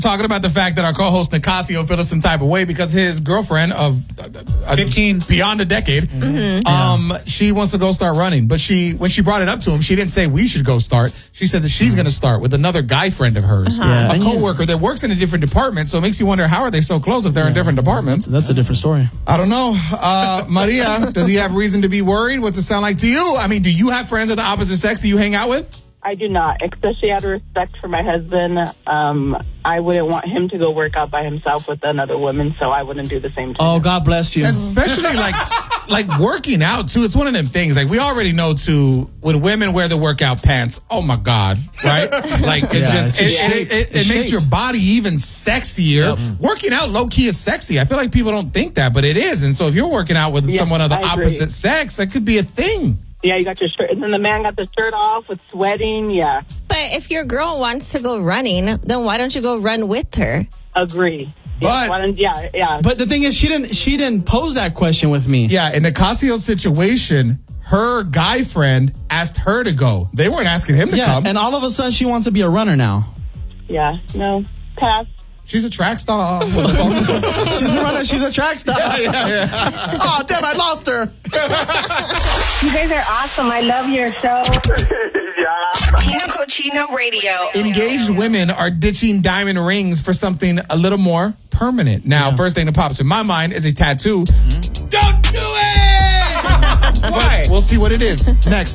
talking about the fact that our co-host Nicasio feels some type of way because his girlfriend of 15 beyond a decade, she wants to go start running. But when she brought it up to him, she didn't say we should go start. She said that she's going to start with another guy friend of hers, a coworker that works in a different department. So it makes you wonder, how are they so close if they're in different departments? That's a different story. I don't know. Maria, does he have reason to be worried? What's it sound like to you? I mean, do you have friends of the opposite sex that you hang out with? I do not, especially out of respect for my husband. I wouldn't want him to go work out by himself with another woman, so I wouldn't do the same to him. God bless you. Especially like working out too. It's one of them things. Like we already know too, when women wear the workout pants, oh my God, right? Like it makes your body even sexier. Yep. Working out low key is sexy. I feel like people don't think that, but it is. And so if you're working out with someone of the opposite sex, that could be a thing. Yeah, you got your shirt, and then the man got the shirt off with sweating. Yeah. But if your girl wants to go running, then why don't you go run with her? Agree. But But the thing is, she didn't pose that question with me. Yeah, in Nicasio's situation, her guy friend asked her to go. They weren't asking him to come. And all of a sudden, she wants to be a runner now. Yeah. No. Pass. She's a track star. She's a runner. She's a track star. Yeah. Oh, damn, I lost her. You guys are awesome. I love your show. Tino Cochino Radio. Engaged women are ditching diamond rings for something a little more permanent. Now, first thing that pops in my mind is a tattoo. Don't do it! Why? We'll see what it is next.